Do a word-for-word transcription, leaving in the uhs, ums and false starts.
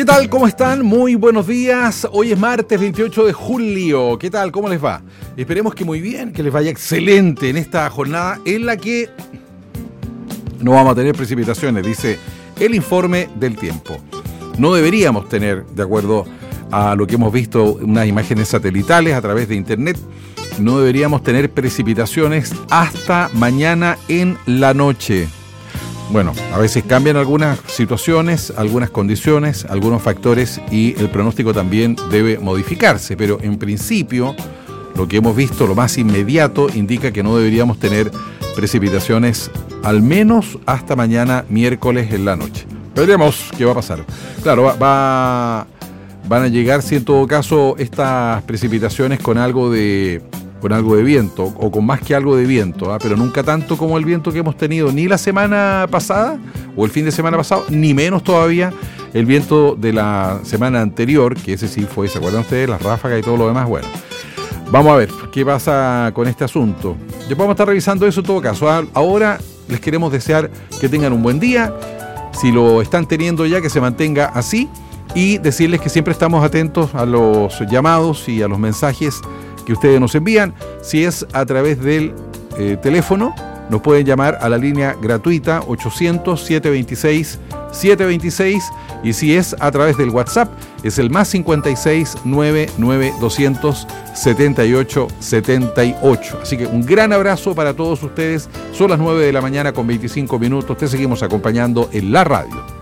tal? ¿Cómo están? Muy buenos días. Hoy es martes veintiocho de julio. ¿Qué tal? ¿Cómo les va? Esperemos que muy bien, que les vaya excelente en esta jornada en la que no vamos a tener precipitaciones, dice el informe del tiempo. No deberíamos tener, de acuerdo a lo que hemos visto, unas imágenes satelitales a través de internet, no deberíamos tener precipitaciones hasta mañana en la noche. Bueno, a veces cambian algunas situaciones, algunas condiciones, algunos factores y el pronóstico también debe modificarse, pero en principio lo que hemos visto, lo más inmediato, indica que no deberíamos tener precipitaciones al menos hasta mañana miércoles en la noche. Veremos qué va a pasar. Claro, va, va, van a llegar, si en todo caso, estas precipitaciones con algo de... con algo de viento, o con más que algo de viento, ¿eh? Pero nunca tanto como el viento que hemos tenido ni la semana pasada, o el fin de semana pasado, ni menos todavía el viento de la semana anterior, que ese sí fue, ¿se acuerdan ustedes? Las ráfagas y todo lo demás. Bueno, vamos a ver qué pasa con este asunto. Ya vamos a estar revisando eso en todo caso. Ahora les queremos desear que tengan un buen día, si lo están teniendo ya, que se mantenga así, y decirles que siempre estamos atentos a los llamados y a los mensajes que ustedes nos envían. Si es a través del eh, teléfono, nos pueden llamar a la línea gratuita ochocientos, setecientos veintiséis, setecientos veintiséis, y si es a través del WhatsApp, es el más cincuenta y seis, noventa y nueve, doscientos, setenta y ocho, setenta y ocho. Así que un gran abrazo para todos ustedes. Son las nueve de la mañana con veinticinco minutos. Te seguimos acompañando en la radio.